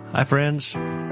Hi, friends.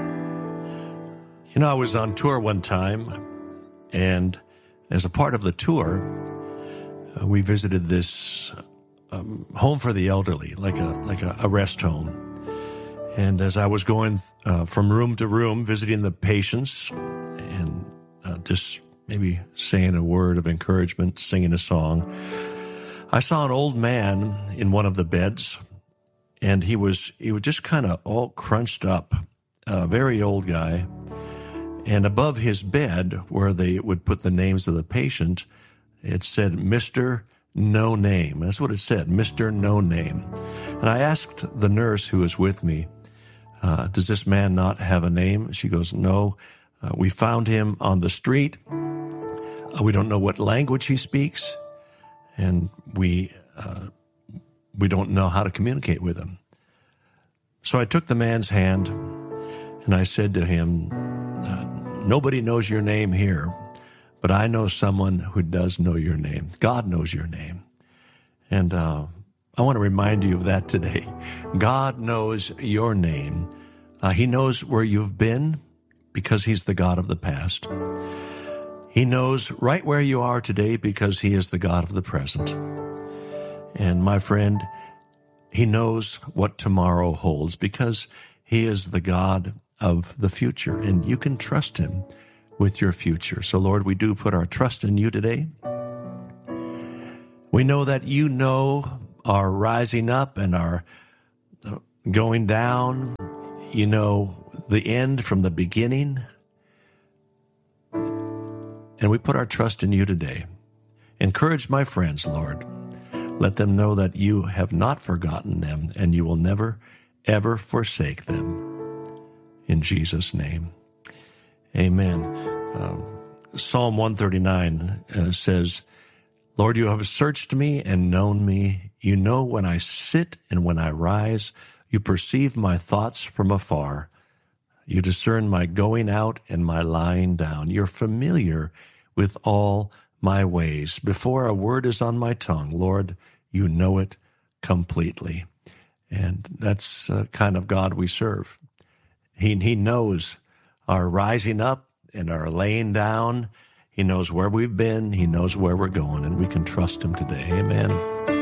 I was on tour one time, and as a part of the tour, we visited this home for the elderly, like a rest home. And as I was going from room to room, visiting the patients, and just maybe saying a word of encouragement, singing a song, I saw an old man in one of the beds, and he was just kind of all crunched up, a very old guy. And above his bed, where they would put the names of the patient, it said, Mr. No Name. That's what it said, Mr. No Name. And I asked the nurse who was with me, does this man not have a name? She goes, no, we found him on the street. We don't know what language he speaks, and we don't know how to communicate with him. So I took the man's hand, and I said to him, nobody knows your name here, but I know someone who does know your name. God knows your name. And I want to remind you of that today. God knows your name. He knows where you've been because he's the God of the past. He knows right where you are today because he is the God of the present. And my friend, he knows what tomorrow holds because he is the God of the future, and you can trust him with your future. So, Lord, we do put our trust in you today. We know that you know our rising up and our going down. You know the end from the beginning. And we put our trust in you today. Encourage my friends, Lord. Let them know that you have not forgotten them and you will never, ever forsake them. In Jesus' name, amen. Psalm 139 says, Lord, you have searched me and known me. You know when I sit and when I rise. You perceive my thoughts from afar. You discern my going out and my lying down. You're familiar with all my ways. Before a word is on my tongue, Lord, you know it completely. And that's the kind of God we serve. He knows our rising up and our laying down. He knows where we've been. He knows where we're going, and we can trust him today. Amen.